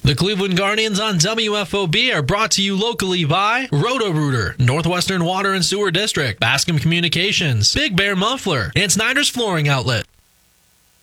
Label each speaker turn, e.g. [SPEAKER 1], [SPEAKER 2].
[SPEAKER 1] The Cleveland Guardians on WFOB are brought to you locally by Roto-Rooter, Northwestern Water and Sewer District, Bascom Communications, Big Bear Muffler, and Snyder's Flooring Outlet.